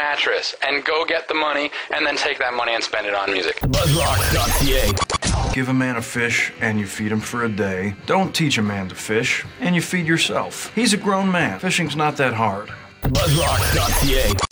mattress and go get the money and then take that money and spend it on music. Buzzrock.ca. Give a man a fish and you feed him for a day. Don't teach a man to fish and you feed yourself. He's a grown man. Fishing's not that hard. Buzzrock.ca.